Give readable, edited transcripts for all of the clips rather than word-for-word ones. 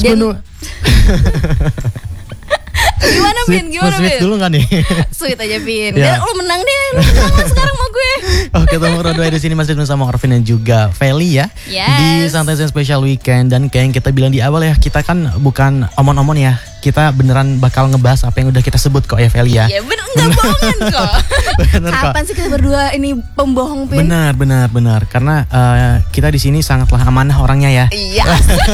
Gimana Pin? Sweet dulu gak nih? Sweet aja Pin. Ya. Lu menang deh, lu menang lah sekarang sama gue. Oke, ketemu berdua di sini Mas Ridwan sama Arvin dan juga Feli ya. Yes. Di Santai Zen Special Weekend. Dan kayak yang kita bilang di awal ya, kita kan bukan omon-omon ya. Kita beneran bakal ngebahas apa yang udah kita sebut kok ya Feli ya. Ya bener, gak bohongan kok. Bener kok. Kapan sih kita berdua ini pembohong Pin? Benar. Karena kita di sini sangatlah amanah orangnya ya. Iya.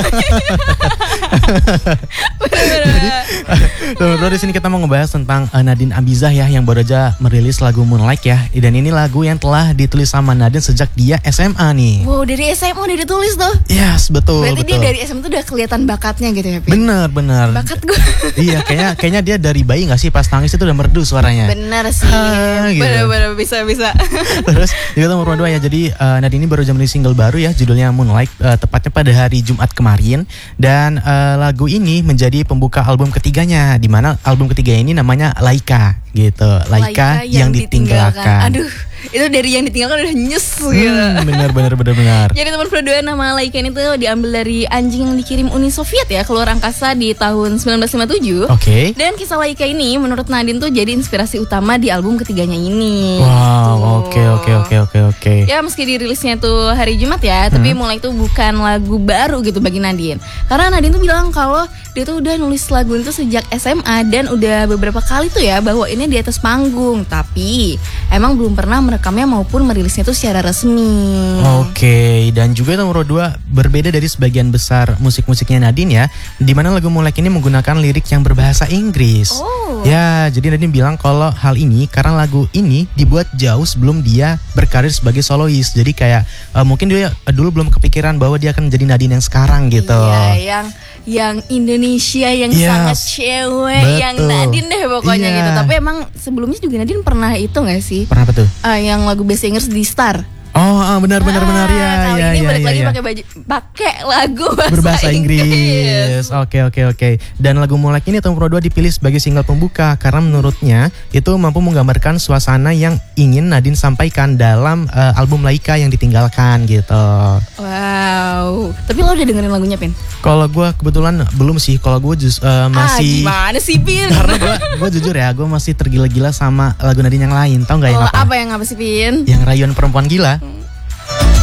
Jadi di sini kita mau ngebahas tentang Nadine Amizah ya, yang baru aja merilis lagu Moonlight ya. Dan ini lagu yang telah ditulis sama Nadine sejak dia SMA nih. Wow, dari SMA udah ditulis tuh. Yes, betul. Berarti dia dari SMA tuh udah kelihatan bakatnya gitu ya Pin? Bener. Bakat gue. Iya, kayaknya dia dari bayi nggak sih, pas nangis itu udah merdu suaranya. Bener sih. Gitu. Bener bisa. Terus juga nomor 2 ya. Jadi Nadine ini baru aja merilis single baru ya, judulnya Moonlight, tepatnya pada hari Jumat kemarin. Dan lagu ini menjadi pembuka album ketiganya, di mana album ketiga ini namanya Laika gitu. Laika yang ditinggalkan. Aduh, itu dari yang ditinggalkan udah nyes gitu. Benar. Jadi teman berdua, nama Laika ini tuh diambil dari anjing yang dikirim Uni Soviet ya keluar angkasa di tahun 1957. Oke. Dan kisah Laika ini menurut Nadine tuh jadi inspirasi utama di album ketiganya ini. Wow, oke. Ya meski dirilisnya tuh hari Jumat ya, tapi Mulai itu bukan lagu baru gitu bagi Nadine. Karena Nadine tuh bilang kalau dia tuh udah nulis lagu itu sejak SMA dan udah beberapa kali tuh ya bawa ini di atas panggung, tapi emang belum pernah merekamnya maupun merilisnya tuh secara resmi. Oke, dan juga nomor 2 berbeda dari sebagian besar musik-musiknya Nadine ya, di mana lagu Moonlight ini menggunakan lirik yang berbahasa Inggris. Oh. Ya, jadi Nadine bilang kalau hal ini karena lagu ini dibuat jauh sebelum dia berkarir sebagai solois. Jadi kayak mungkin dia dulu belum kepikiran bahwa dia akan menjadi Nadine yang sekarang gitu. Iya, yang Indonesia yang sangat cewek, betul. yang Nadine deh pokoknya gitu. Tapi emang sebelumnya juga Nadine pernah itu nggak sih? Pernah apa tuh? Yang lagu Bahasa Inggris di Star. Oh, benar ya. Kali ini balik lagi pakai lagu berbahasa Inggris. Oke. Dan lagu Moonlight ini tahun 2022 dipilih sebagai single pembuka karena menurutnya itu mampu menggambarkan suasana yang ingin Nadine sampaikan dalam album Laika yang ditinggalkan gitu. Wow. Tapi lo udah dengerin lagunya Pin? Kalau gue kebetulan belum sih. Kalau gue masih. Gimana sih Pin? Karena gue jujur ya, gue masih tergila-gila sama lagu Nadine yang lain. Tahu nggak yang apa? Apa yang apa sih Pin? Yang Rayuan Perempuan Gila.